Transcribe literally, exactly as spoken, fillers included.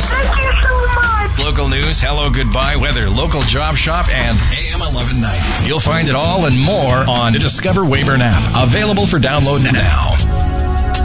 Yes. Thank you so much. Local news, hello, goodbye, weather, local job shop, and A M eleven ninety. You'll find it all and more on the Discover Weyburn app. Available for download now.